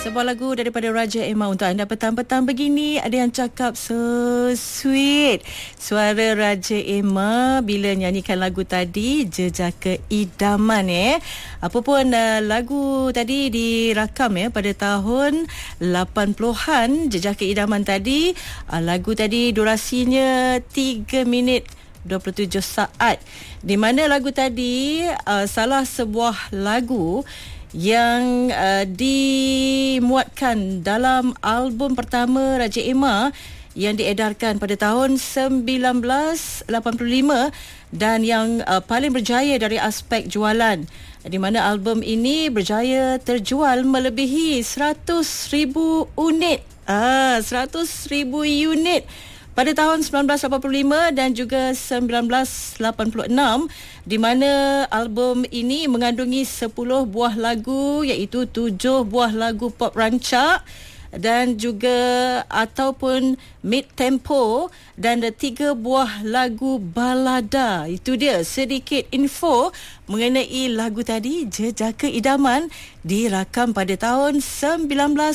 Sebuah lagu daripada Raja Emma untuk anda petang-petang begini. Ada yang cakap so sweet. Suara Raja Emma bila nyanyikan lagu tadi, Jejaka Idaman Apapun lagu tadi dirakam pada tahun 80-an. Jejaka Idaman tadi, lagu tadi durasinya 3 minit 27 saat. Di mana lagu tadi salah sebuah lagu yang dimuatkan dalam album pertama Raja Emma yang diedarkan pada tahun 1985 dan yang paling berjaya dari aspek jualan, di mana album ini berjaya terjual melebihi 100,000 unit. 100,000 unit pada tahun 1985 dan juga 1986, di mana album ini mengandungi 10 buah lagu, iaitu 7 buah lagu pop rancak dan juga ataupun mid tempo dan 3 buah lagu balada. Itu dia sedikit info mengenai lagu tadi, Jejaka Idaman, dirakam pada tahun